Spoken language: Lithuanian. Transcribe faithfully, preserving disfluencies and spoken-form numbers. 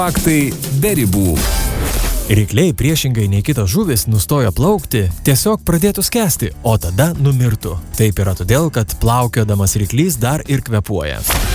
Faktai be ribų. Rykliai priešingai nei kitos žuvis nustojo plaukti, tiesiog pradėtų skęsti, o tada numirtų. Taip yra todėl, kad plaukiodamas ryklys dar ir kvėpuoja.